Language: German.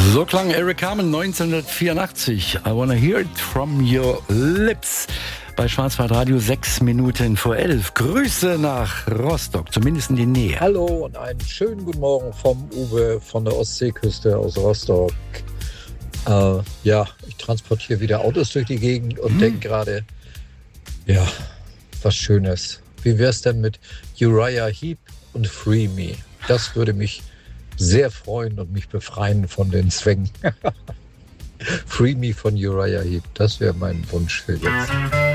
So klang Eric Carmen 1984. I wanna hear it from your lips. Bei Schwarzwaldradio 6 Minuten vor 11. Grüße nach Rostock, zumindest in die Nähe. Hallo und einen schönen guten Morgen vom Uwe von der Ostseeküste aus Rostock. Ich transportiere wieder Autos durch die Gegend und denke gerade, ja, was Schönes. Wie wär's denn mit Uriah Heep und Free Me? Das würde mich sehr freuen und mich befreien von den Zwängen. Free Me von Uriah Heep, das wäre mein Wunsch für jetzt.